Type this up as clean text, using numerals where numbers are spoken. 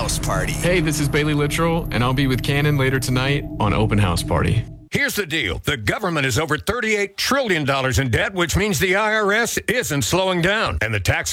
House Party. Hey, this is Bailey Littrell, and I'll be with Cannon later tonight on Open House Party. Here's the deal. The government is over $38 trillion in debt, which means the IRS isn't slowing down. And the tax